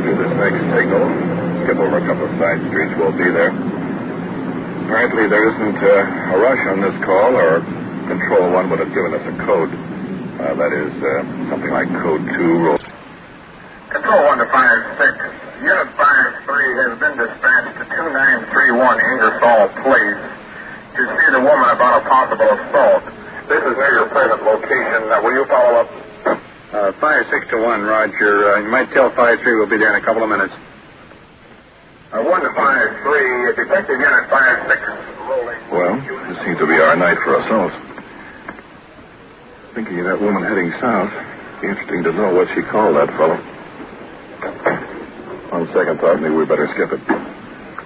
through this next signal, skip over a couple of side streets, we'll be there. Apparently there isn't a rush on this call, or Control 1 would have given us a code. That is something like Code 2. Control 1 to 5-6. Unit 5-3 has been dispatched to 2931 Ingersoll Place to see the woman about a possible assault. This is near your present location. Will you follow up? 5-6 to 1, Roger. You might tell 5-3 we'll be there in a couple of minutes. 1 to 5-3, Detective Unit 5-6 rolling. Well, this seems to be our night for assaults. Thinking of that woman heading south. Be interesting to know what she called that fellow. On second thought, maybe we better skip it.